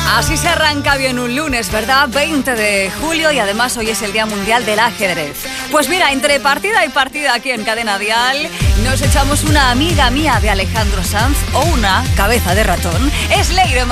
Así se arranca bien un lunes, ¿verdad? 20 de julio y además hoy es el Día Mundial del Ajedrez. Pues mira, entre partida y partida aquí en Cadena Dial nos echamos una amiga mía de Alejandro Sanz o una cabeza de ratón. Es Leire